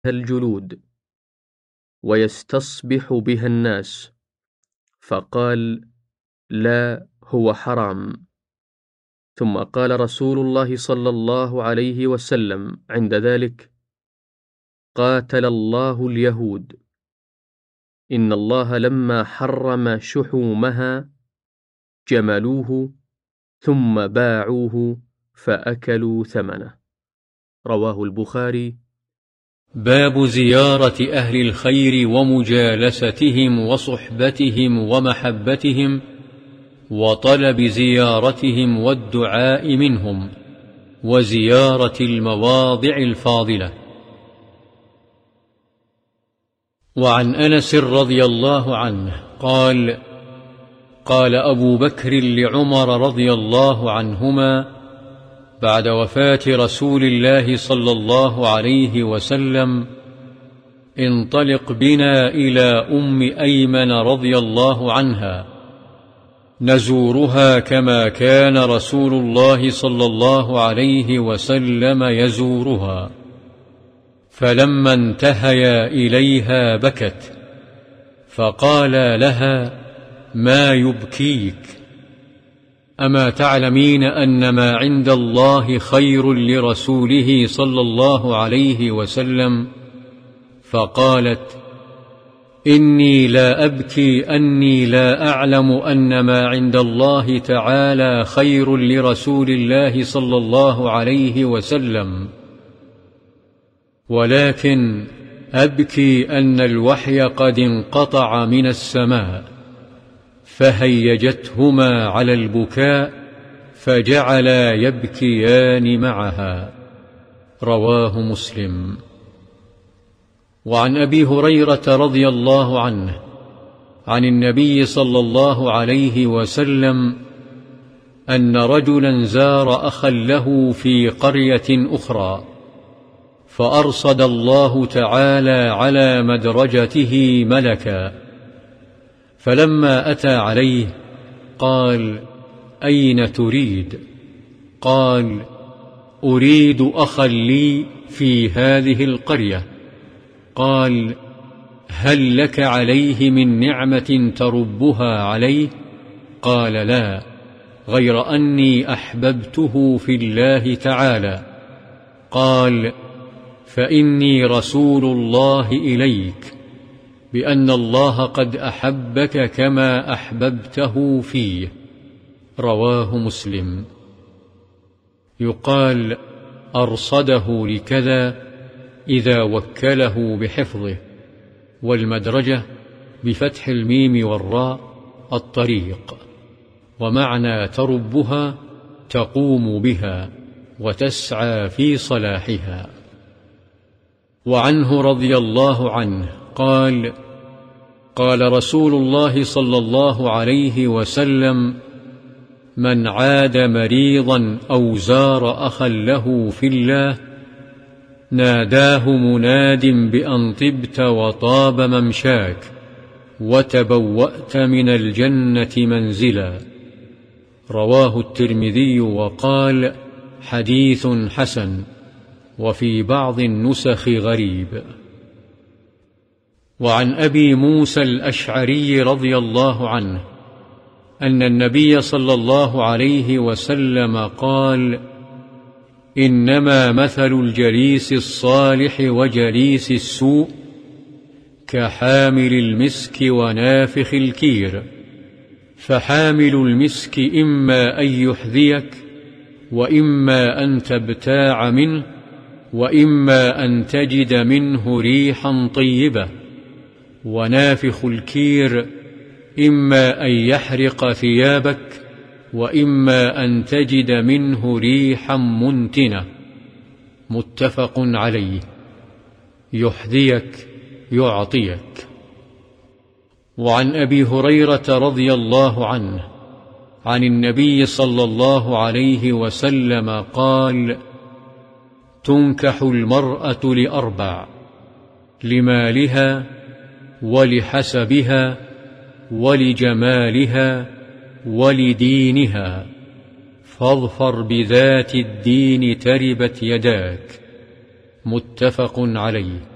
الجلود ويستصبح بها الناس، فقال: لا، هو حرام. ثم قال رسول الله صلى الله عليه وسلم عند ذلك: قاتل الله اليهود، إن الله لما حرم شحومها جملوه ثم باعوه فأكلوا ثمنه. رواه البخاري. باب زيارة أهل الخير ومجالستهم وصحبتهم ومحبتهم وطلب زيارتهم والدعاء منهم وزيارة المواضع الفاضلة. وعن أنس رضي الله عنه قال: قال أبو بكر لعمر رضي الله عنهما بعد وفاة رسول الله صلى الله عليه وسلم: انطلق بنا إلى أم أيمن رضي الله عنها نزورها كما كان رسول الله صلى الله عليه وسلم يزورها. فلما انتهيا إليها بكت، فقال لها: ما يبكيك؟ أما تعلمين أن ما عند الله خير لرسوله صلى الله عليه وسلم؟ فقالت: إني لا أبكي أني لا أعلم أن ما عند الله تعالى خير لرسول الله صلى الله عليه وسلم، ولكن أبكي أن الوحي قد انقطع من السماء. فهيجتهما على البكاء فجعلا يبكيان معها. رواه مسلم. وعن أبي هريرة رضي الله عنه عن النبي صلى الله عليه وسلم أن رجلا زار أخا له في قرية أخرى، فأرصد الله تعالى على مدرجته ملكا، فلما أتى عليه قال: أين تريد؟ قال: أريد أخا لي في هذه القرية. قال: هل لك عليه من نعمة تربها عليه؟ قال: لا، غير أني أحببته في الله تعالى. قال: فإني رسول الله إليك، بأن الله قد أحبك كما أحببته فيه. رواه مسلم. يقال: أرصده لكذا إذا وكله بحفظه، والمدرجة بفتح الميم والراء الطريق، ومعنى تربها تقوم بها وتسعى في صلاحها. وعنه رضي الله عنه قال: قال رسول الله صلى الله عليه وسلم: من عاد مريضا أو زار أخا له في الله ناداه مناد بأن طبت وطاب ممشاك وتبوأت من الجنة منزلا. رواه الترمذي وقال: حديث حسن، وفي بعض النسخ غريب. وعن أبي موسى الأشعري رضي الله عنه أن النبي صلى الله عليه وسلم قال: إنما مثل الجليس الصالح وجليس السوء كحامل المسك ونافخ الكير، فحامل المسك إما أن يحذيك، وإما أن تبتاع منه، وإما أن تجد منه ريحا طيبة، ونافخ الكير إما أن يحرق ثيابك، وإما أن تجد منه ريحا منتنة. متفق عليه. يحذيك يعطيك. وعن أبي هريرة رضي الله عنه عن النبي صلى الله عليه وسلم قال: تنكح المرأة لأربع: لمالها، ولحسبها، ولجمالها، ولدينها، فاظفر بذات الدين تربت يداك. متفق عليه.